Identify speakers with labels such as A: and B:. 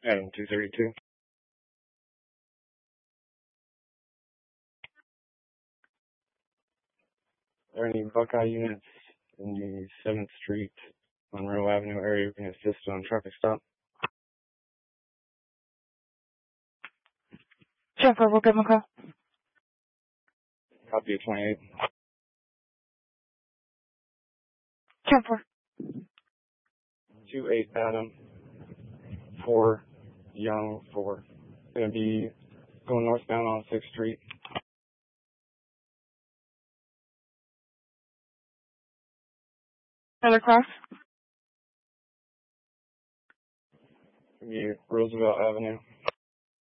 A: Adam 232. Are there any Buckeye units in the 7th Street, Monroe Avenue area who can assist on traffic stop?
B: 10-4, we'll give them a call.
A: Copy of 28.
B: 10-4.
A: 28 Adam, 4 Young, 4. Gonna be going northbound on 6th Street.
B: Another cross?
A: Gonna be Roosevelt Avenue.